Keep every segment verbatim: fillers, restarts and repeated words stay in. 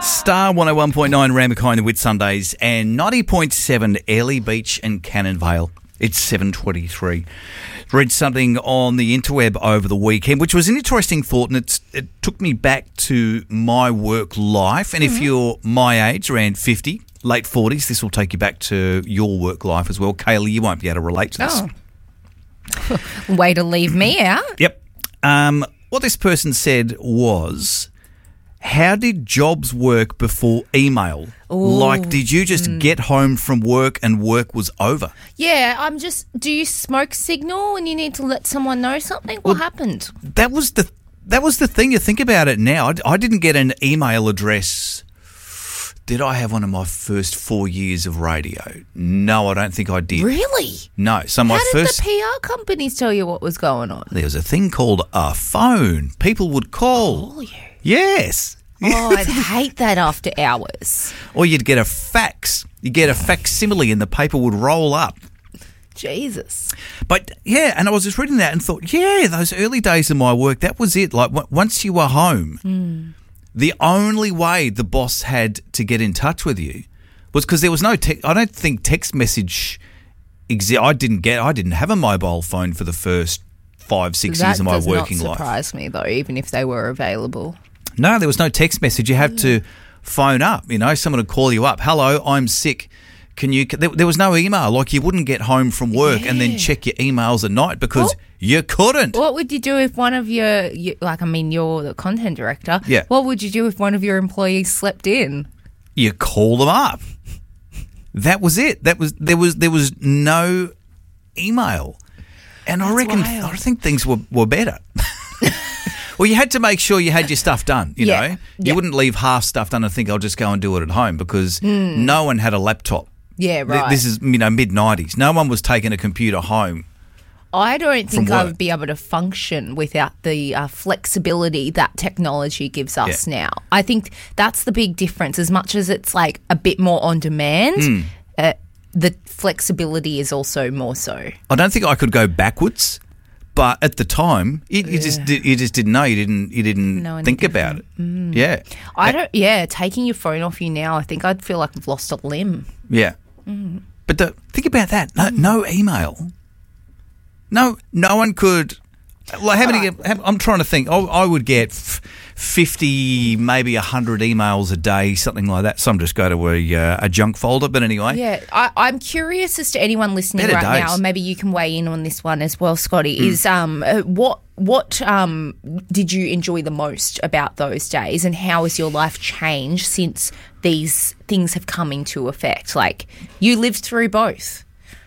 Star one oh one point nine Ramakine with Sundays and ninety point seven Airlie Beach and Cannon Vale. It's seven twenty-three. Read something on the interweb over the weekend, which was an interesting thought, and it's, it took me back to my work life. And mm-hmm. if you're my age, around fifty, late forties, this will take you back to your work life as well. Kaylee, you won't be able to relate to this. Oh. Way to leave me out. Yep. Um, what this person said was, how did jobs work before email? Ooh. Like, did you just mm. get home from work and work was over? Yeah, I'm just, do you smoke signal and you need to let someone know something? What well, happened? That was the that was the thing. You think about it now. I, I didn't get an email address. Did I have one of my first four years of radio? No, I don't think I did. Really? No. So my How did first, the P R companies tell you what was going on? There was a thing called a phone. People would call. Call you? Yes. Oh, I'd hate that after hours. Or you'd get a fax. You'd get a facsimile and the paper would roll up. Jesus. But, yeah, and I was just reading that and thought, yeah, those early days of my work, that was it. Like, w- once you were home, mm. the only way the boss had to get in touch with you was because there was no te- I don't think text message exi- I didn't get I didn't have a mobile phone for the first five, six that years of my working life. That does not surprise me, though, even if they were available. No, there was no text message. You have mm. to phone up, you know, someone would call you up. Hello, I'm sick. Can you? There, there was no email. Like, you wouldn't get home from work yeah. and then check your emails at night because well, you couldn't. What would you do if one of your, you, like, I mean, you're the content director. Yeah. What would you do if one of your employees slept in? You call them up. That was it. That was there was there was no email, and That's I reckon wild. I think things were, were better. Well, you had to make sure you had your stuff done, you yeah. know. You yeah. wouldn't leave half stuff done and think I'll just go and do it at home because mm. no one had a laptop. Yeah, right. This is, you know, mid nineties. No one was taking a computer home. I don't think I would be able to function without the uh, flexibility that technology gives us yeah. now. I think that's the big difference. As much as it's like a bit more on demand, mm. uh, the flexibility is also more so. I don't think I could go backwards. But at the time, you, you yeah. just did, you just didn't know. You didn't you didn't no, think about it. Mm. Yeah, I don't. Yeah, taking your phone off you now, I think I'd feel like I've lost a limb. Yeah, mm. but the, think about that. No, mm. no email. No, no one could. Like, how many? Right. I'm trying to think. I, I would get fifty, maybe a hundred emails a day, something like that. Some just go to a, uh, a junk folder. But anyway, yeah. I, I'm curious as to anyone listening Better right days. now, and maybe you can weigh in on this one as well, Scotty. Mm. Is um uh, what what um did you enjoy the most about those days, and how has your life changed since these things have come into effect? Like, you lived through both.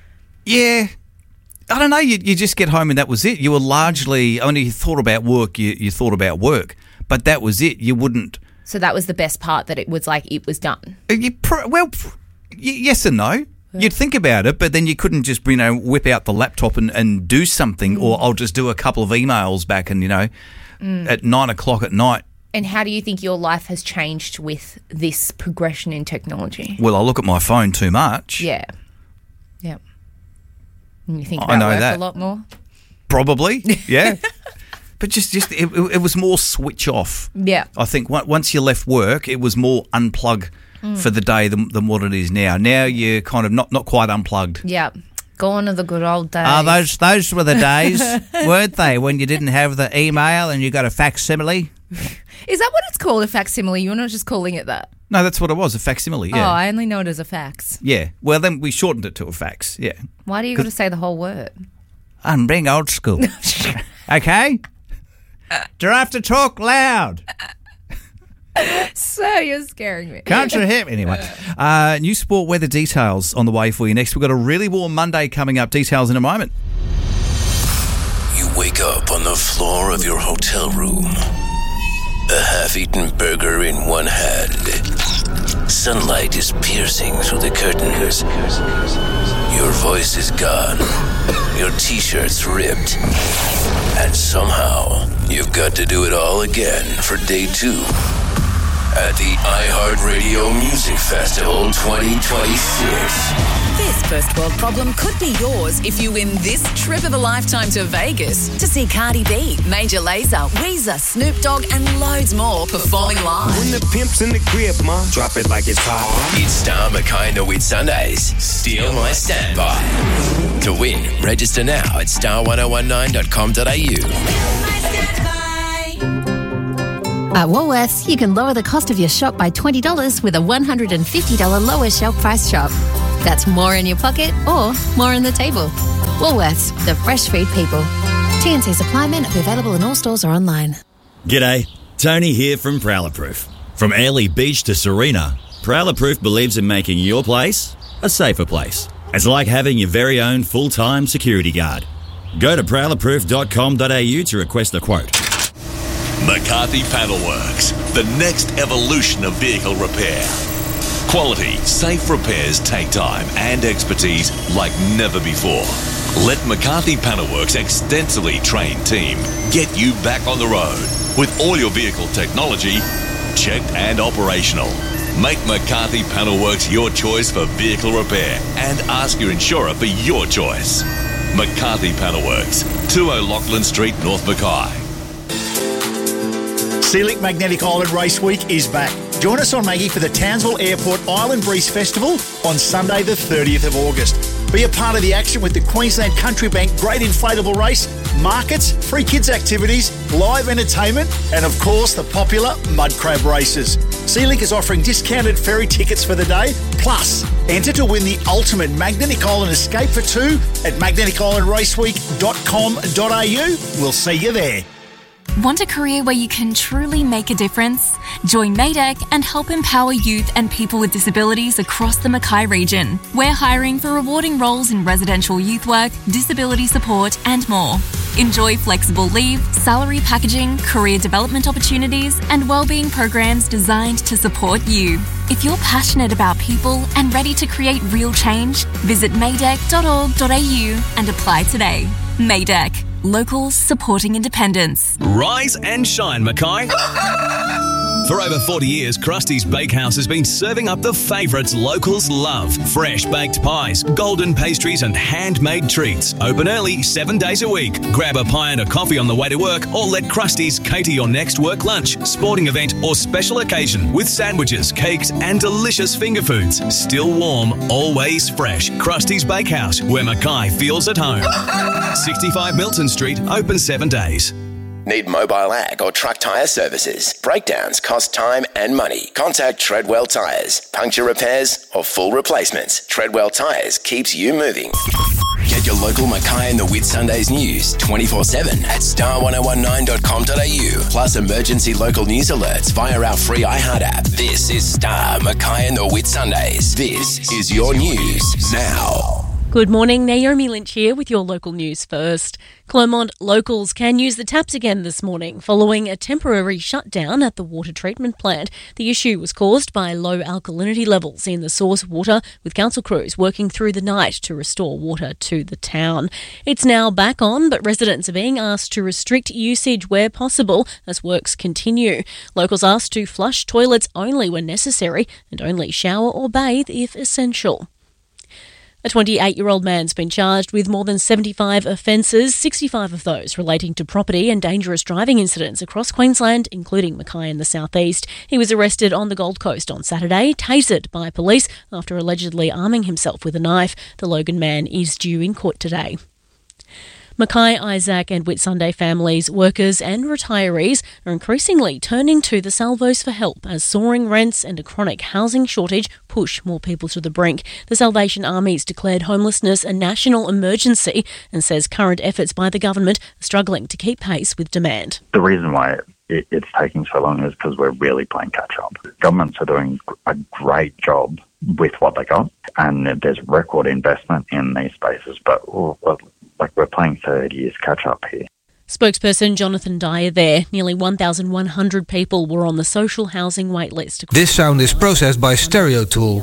Yeah. I don't know, you, you just get home and that was it. You were largely, only you thought about work, you, you thought about work, but that was it. You wouldn't. So that was the best part, that it was like it was done? You pr- well, pr- yes and no. Yeah. You'd think about it, but then you couldn't just, you know, whip out the laptop and, and do something, mm. or I'll just do a couple of emails back and, you know, mm. at nine o'clock at night. And how do you think your life has changed with this progression in technology? Well, I look at my phone too much. Yeah. Yeah. And you think I about know work that. a lot more? Probably, yeah. But just, just it, it was more switch off. Yeah. I think once you left work, it was more unplug mm. for the day than, than what it is now. Now you're kind of not, not quite unplugged. Yeah. Gone are the good old days. Oh, those those were the days, weren't they, when you didn't have the email and you got a facsimile? Is that what it's called, a facsimile? You're not just calling it that? No, that's what it was, a facsimile, yeah. Oh, I only know it as a fax. Yeah. Well, then we shortened it to a fax, yeah. Why do you got to say the whole word? I'm being old school. Okay? Do I have to talk loud? So you're scaring me. Can't you hear me? Anyway, uh, new sport weather details on the way for you next. We've got a really warm Monday coming up. Details in a moment. You wake up on the floor of your hotel room. A half-eaten burger in one hand. Sunlight is piercing through the curtains. Your voice is gone. Your t-shirt's ripped. And somehow, you've got to do it all again for day two. at the iHeartRadio Music Festival twenty twenty-six. This first world problem could be yours if you win this trip of a lifetime to Vegas to see Cardi B, Major Lazer, Weezer, Snoop Dogg and loads more performing live. When the pimp's in the crib, ma, drop it like it's hot. It's Star Mackay and the Whit Sundays. Steal my standby. To win, register now at star ten nineteen dot com dot a u. At Woolworths, you can lower the cost of your shop by twenty dollars with a one hundred fifty dollars lower shelf price shop. That's more in your pocket or more on the table. Woolworths, the fresh food people. T and C supply may not be available in all stores or online. G'day, Tony here from Prowler Proof. From Airlie Beach to Serena, Prowler Proof believes in making your place a safer place. It's like having your very own full-time security guard. Go to prowler proof dot com dot a u to request a quote. McCarthy Panelworks, the next evolution of vehicle repair. Quality, safe repairs take time and expertise like never before. Let McCarthy Panelworks' extensively trained team get you back on the road with all your vehicle technology checked and operational. Make McCarthy Panelworks your choice for vehicle repair and ask your insurer for your choice. McCarthy Panelworks, two O'Loughlin Street, North Mackay. Sealick Magnetic Island Race Week is back. Join us on Maggie for the Townsville Airport Island Breeze Festival on Sunday the thirtieth of August. Be a part of the action with the Queensland Country Bank Great Inflatable Race, markets, free kids activities, live entertainment and of course the popular mud crab races. Sealick is offering discounted ferry tickets for the day, plus enter to win the ultimate Magnetic Island Escape for two at magnetic island raceweek dot com dot a u. We'll see you there. Want a career where you can truly make a difference? Join Maydeck and help empower youth and people with disabilities across the Mackay region. We're hiring for rewarding roles in residential youth work, disability support and more. Enjoy flexible leave, salary packaging, career development opportunities and wellbeing programs designed to support you. If you're passionate about people and ready to create real change, visit maydeck dot org dot a u and apply today. Maydeck. Locals supporting independence. Rise and shine, Mackay. For over forty years, Krusty's Bakehouse has been serving up the favourites locals love. Fresh baked pies, golden pastries and handmade treats. Open early, seven days a week. Grab a pie and a coffee on the way to work or let Krusty's cater your next work lunch, sporting event or special occasion with sandwiches, cakes and delicious finger foods. Still warm, always fresh. Krusty's Bakehouse, where Mackay feels at home. sixty-five Milton Street, open seven days. Need mobile ag or truck tyre services? Breakdowns cost time and money. Contact Treadwell Tyres. Puncture repairs or full replacements. Treadwell Tyres keeps you moving. Get your local Mackay and the Whit Sundays news twenty-four seven at star ten nineteen dot com dot a u. Plus emergency local news alerts via our free iHeart app. This is Star Mackay and the Whit Sundays. This is your news now. Good morning, Naomi Lynch here with your local news first. Clermont locals can use the taps again this morning following a temporary shutdown at the water treatment plant. The issue was caused by low alkalinity levels in the source water, with council crews working through the night to restore water to the town. It's now back on, but residents are being asked to restrict usage where possible as works continue. Locals asked to flush toilets only when necessary and only shower or bathe if essential. A twenty-eight-year-old man's been charged with more than seventy-five offences, sixty-five of those relating to property and dangerous driving incidents across Queensland, including Mackay and the southeast. He was arrested on the Gold Coast on Saturday, tasered by police after allegedly arming himself with a knife. The Logan man is due in court today. Mackay, Isaac and Whitsunday families, workers and retirees are increasingly turning to the Salvos for help as soaring rents and a chronic housing shortage push more people to the brink. The Salvation Army's declared homelessness a national emergency and says current efforts by the government are struggling to keep pace with demand. The reason why it, it's taking so long is because we're really playing catch-up. Governments are doing a great job with what they got, and there's record investment in these spaces, but oh, well, like we're playing third years catch-up here. Spokesperson Jonathan Dyer there. Nearly one thousand one hundred people were on the social housing wait list. This sound is processed by Stereo Tool.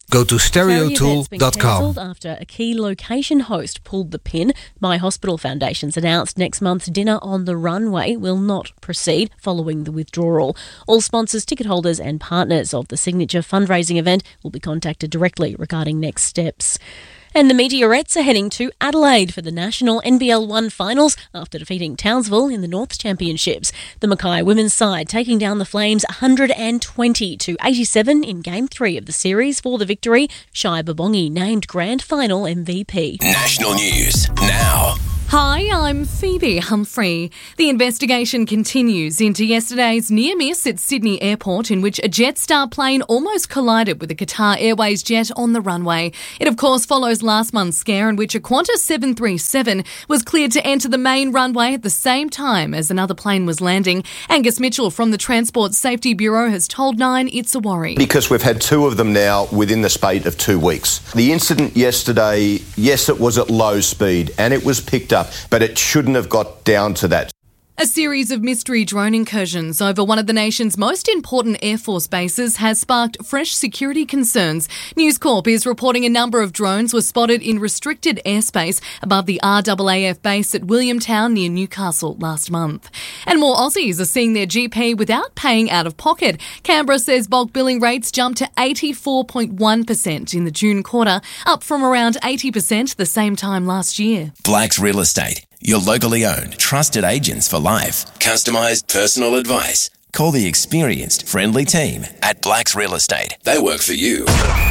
Go to stereo tool Stereo dot been com. cancelled after a key location host pulled the pin. My Hospital Foundation's announced next month's Dinner on the Runway will not proceed following the withdrawal. All sponsors, ticket holders and partners of the signature fundraising event will be contacted directly regarding next steps. And the Meteorettes are heading to Adelaide for the National N B L one finals after defeating Townsville in the North Championships. The Mackay women's side taking down the Flames one hundred twenty to eighty-seven in Game three of the series for the victory. Shai Babongi named Grand Final M V P. National news now. Hi, I'm Phoebe Humphrey. The investigation continues into yesterday's near miss at Sydney Airport in which a Jetstar plane almost collided with a Qatar Airways jet on the runway. It of course follows last month's scare in which a Qantas seven thirty-seven was cleared to enter the main runway at the same time as another plane was landing. Angus Mitchell from the Transport Safety Bureau has told Nine it's a worry. Because we've had two of them now within the space of two weeks. The incident yesterday, yes, it was at low speed and it was picked up, but it shouldn't have got down to that. A series of mystery drone incursions over one of the nation's most important Air Force bases has sparked fresh security concerns. News Corp is reporting a number of drones were spotted in restricted airspace above the R A A F base at Williamtown near Newcastle last month. And more Aussies are seeing their G P without paying out of pocket. Canberra says bulk billing rates jumped to eighty-four point one percent in the June quarter, up from around eighty percent the same time last year. Black's Real Estate. Your locally owned, trusted agents for life. Customised personal advice. Call the experienced, friendly team at Black's Real Estate. They work for you.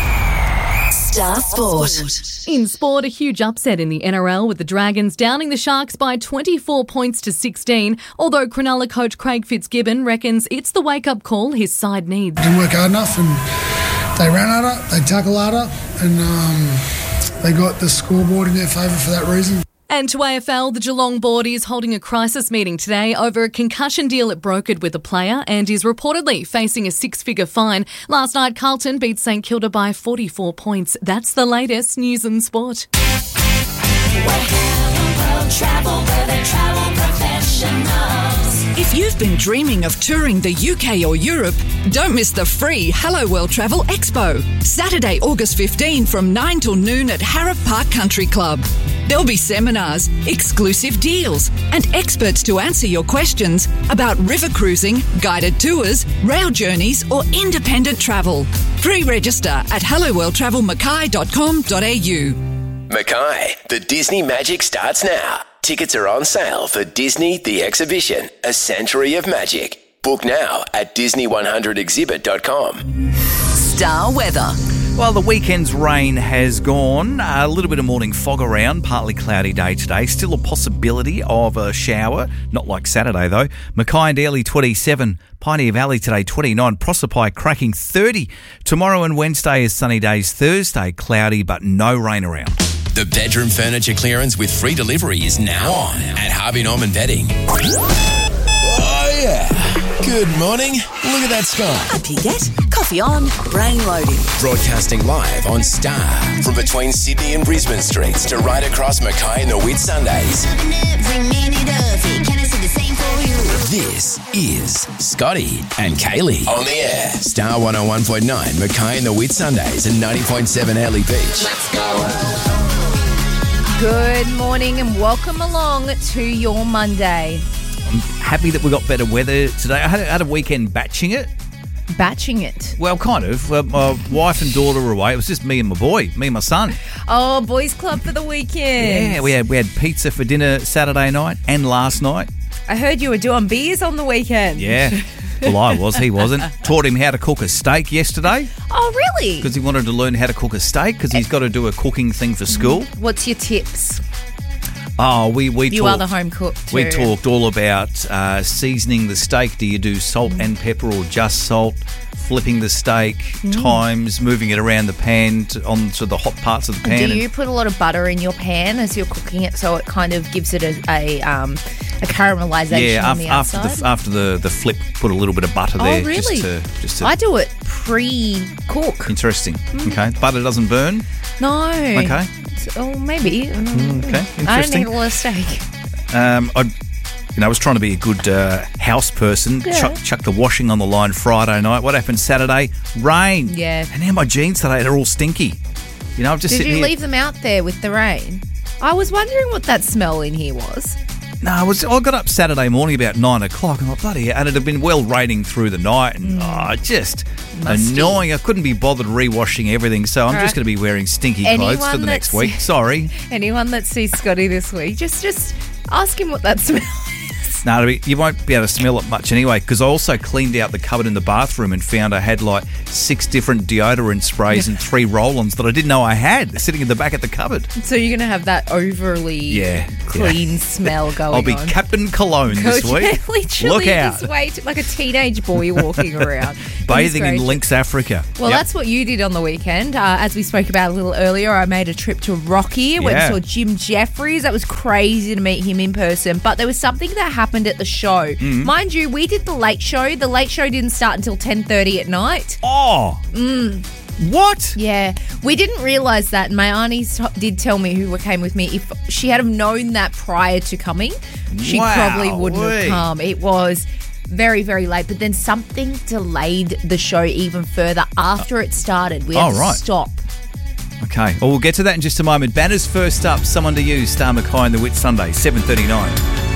Star Sport. In sport, a huge upset in the N R L with the Dragons downing the Sharks by twenty-four points to sixteen, although Cronulla coach Craig Fitzgibbon reckons it's the wake-up call his side needs. Didn't work hard enough and they ran harder, they tackled harder and um, they got the scoreboard in their favour for that reason. And to A F L, the Geelong board is holding a crisis meeting today over a concussion deal it brokered with a player and is reportedly facing a six-figure fine. Last night, Carlton beat St Kilda by forty-four points. That's the latest news and sport. If you've been dreaming of touring the U K or Europe, don't miss the free Hello World Travel Expo. Saturday, August fifteenth from nine till noon at Harrop Park Country Club. There'll be seminars, exclusive deals, and experts to answer your questions about river cruising, guided tours, rail journeys, or independent travel. Pre-register at hello world travel mackay dot com dot a u. Mackay, the Disney magic starts now. Tickets are on sale for Disney The Exhibition, A Century of Magic. Book now at disney one hundred exhibit dot com. Star weather. Well, the weekend's rain has gone. A little bit of morning fog around, partly cloudy day today. Still a possibility of a shower, not like Saturday though. Mackay and Airlie twenty-seven, Pioneer Valley today twenty-nine, Proserpine cracking thirty. Tomorrow and Wednesday is sunny days. Thursday cloudy but no rain around. The bedroom furniture clearance with free delivery is now on at Harvey Norman Bedding. Oh yeah. Good morning. Look at that sky. Up you get. Coffee on, brain loading. Broadcasting live on Star from between Sydney and Brisbane streets to right across Mackay and the Whitsundays. This is Scotty and Kaylee on the air. Star one oh one point nine Mackay and the Whitsundays and ninety point seven Airlie Beach. Let's go. Good morning and welcome along to your Monday. I'm happy that we got better weather today. I had a, had a weekend batching it. Batching it? Well, kind of. Uh, my wife and daughter were away. It was just me and my boy, me and my son. Oh, boys club for the weekend. Yeah, we had we had pizza for dinner Saturday night and last night. I heard you were doing beers on the weekend. Yeah. Well, I was. He wasn't. Taught him how to cook a steak yesterday. Oh, really? Because he wanted to learn how to cook a steak because he's got to do a cooking thing for school. What's your tips? Oh, we, we You talked, are the home cook too. We talked all about uh, seasoning the steak. Do you do salt and pepper or just salt? Flipping the steak, Mm. times, moving it around the pan to, onto the hot parts of the pan. Do and- you put a lot of butter in your pan as you're cooking it so it kind of gives it a, a, um, a caramelization yeah, on af- the after outside? the after the, the flip, put a little bit of butter Oh, there. really? Just to, just to, I do it pre-cook. Interesting. Mm. Okay. Butter doesn't burn. No. Okay. Oh, maybe. Mm, okay. I don't Interesting. eat a lot of steak. Um, I You know, I was trying to be a good uh, house person. Yeah. Chuck, chuck the washing on the line Friday night. What happened Saturday? Rain. Yeah. And now my jeans today, they're all stinky. You know, I'm just Did sitting you here. leave them out there with the rain? I was wondering what that smell in here was. No, I was. I got up Saturday morning about nine o'clock, and I thought, bloody hell, and it had been well raining through the night, and oh, just Musty. annoying. I couldn't be bothered re-washing everything, so I'm All just right. going to be wearing stinky Anyone clothes for the next that's- week. Sorry. Anyone that sees Scotty this week, just just ask him what that smell is. No, you won't be able to smell it much anyway, because I also cleaned out the cupboard in the bathroom and found I had like six different deodorant sprays and three roll-ons that I didn't know I had sitting in the back of the cupboard. So you're going to have that overly Yeah, clean yeah. smell going I'll be on. Captain Cologne this week. Literally Look out. just wait like a teenage boy walking around. Bathing in Goodness Lynx, Africa. Well, Yep. that's what you did on the weekend. Uh, as we spoke about a little earlier, I made a trip to Rocky. Went Yeah. and saw Jim Jeffries. That was crazy to meet him in person. But there was something that happened at the show. Mm. Mind you, we did the late show. The late show didn't start until ten thirty at night. Oh. Mm. What? Yeah. We didn't realise that. And my auntie t- did tell me, who came with me, if she had have known that prior to coming, she Wow, probably wouldn't have wee. come. It was very, very late. But then something delayed the show even further after it started. We had Oh, to right. stop. Okay, well, we'll get to that in just a moment. Banners first up, Someone to You, Star Mackay and the Whit Sunday, seven thirty-nine.